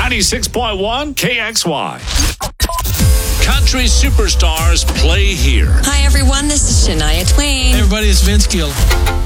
96.1 KXY. Country superstars play here. Hi, everyone. This is Shania Twain. Hey, everybody. It's Vince Gill.